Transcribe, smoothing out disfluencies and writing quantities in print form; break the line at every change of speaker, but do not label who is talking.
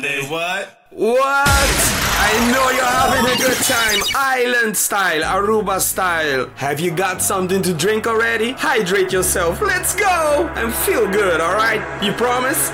What?
What? I know you're having a good time. Island style, Aruba style. Have you got something to drink already? Hydrate yourself. Let's go and feel good, alright? You promise?